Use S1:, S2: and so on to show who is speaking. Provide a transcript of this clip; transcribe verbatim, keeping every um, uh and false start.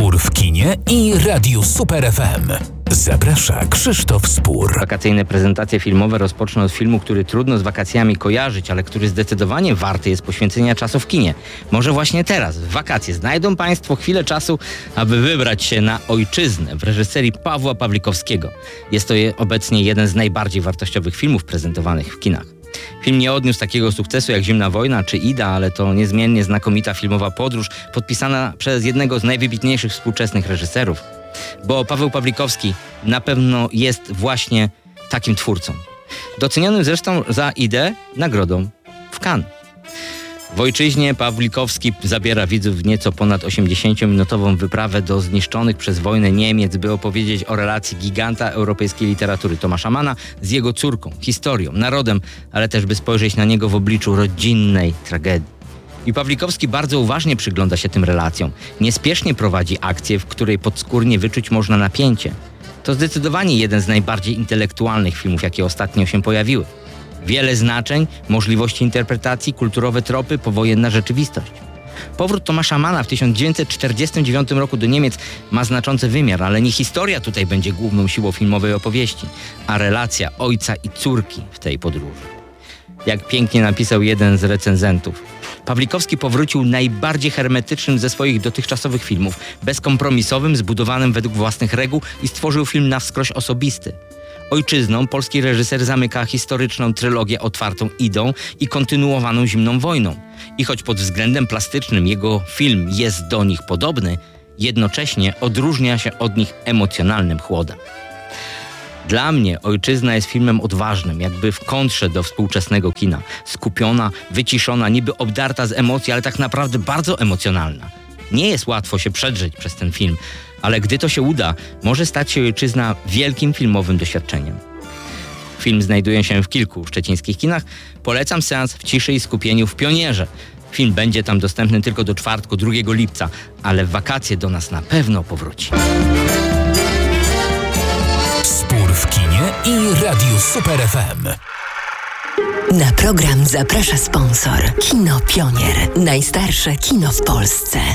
S1: Spór w kinie i Radiu Super F M. Zaprasza Krzysztof Spór.
S2: Wakacyjne prezentacje filmowe rozpocznę od filmu, który trudno z wakacjami kojarzyć, ale który zdecydowanie warty jest poświęcenia czasu w kinie. Może właśnie teraz, w wakacje, znajdą Państwo chwilę czasu, aby wybrać się na Ojczyznę w reżyserii Pawła Pawlikowskiego. Jest to je, obecnie jeden z najbardziej wartościowych filmów prezentowanych w kinach. Film nie odniósł takiego sukcesu jak Zimna wojna czy Ida, ale to niezmiennie znakomita filmowa podróż podpisana przez jednego z najwybitniejszych współczesnych reżyserów. Bo Paweł Pawlikowski na pewno jest właśnie takim twórcą. Docenionym zresztą za Idę nagrodą w Cannes. W Ojczyźnie Pawlikowski zabiera widzów w nieco ponad osiemdziesięciominutową wyprawę do zniszczonych przez wojnę Niemiec, by opowiedzieć o relacji giganta europejskiej literatury Tomasza Manna z jego córką, historią, narodem, ale też by spojrzeć na niego w obliczu rodzinnej tragedii. I Pawlikowski bardzo uważnie przygląda się tym relacjom. Niespiesznie prowadzi akcję, w której podskórnie wyczuć można napięcie. To zdecydowanie jeden z najbardziej intelektualnych filmów, jakie ostatnio się pojawiły. Wiele znaczeń, możliwości interpretacji, kulturowe tropy, powojenna rzeczywistość. Powrót Tomasza Manna w tysiąc dziewięćset czterdziestym dziewiątym roku do Niemiec ma znaczący wymiar, ale nie historia tutaj będzie główną siłą filmowej opowieści, a relacja ojca i córki w tej podróży. Jak pięknie napisał jeden z recenzentów, Pawlikowski powrócił najbardziej hermetycznym ze swoich dotychczasowych filmów, bezkompromisowym, zbudowanym według własnych reguł i stworzył film na wskroś osobisty. Ojczyzną polski reżyser zamyka historyczną trylogię otwartą Idą i kontynuowaną Zimną wojną. I choć pod względem plastycznym jego film jest do nich podobny, jednocześnie odróżnia się od nich emocjonalnym chłodem. Dla mnie Ojczyzna jest filmem odważnym, jakby w kontrze do współczesnego kina. Skupiona, wyciszona, niby obdarta z emocji, ale tak naprawdę bardzo emocjonalna. Nie jest łatwo się przedrzeć przez ten film, ale gdy to się uda, może stać się Ojczyzna wielkim filmowym doświadczeniem. Film znajduje się w kilku szczecińskich kinach. Polecam seans w ciszy i skupieniu w Pionierze. Film będzie tam dostępny tylko do czwartku, drugiego lipca, ale w wakacje do nas na pewno powróci.
S1: Spór w kinie i Radiu Super F M.
S3: Na program zaprasza sponsor Kino Pionier. Najstarsze kino w Polsce.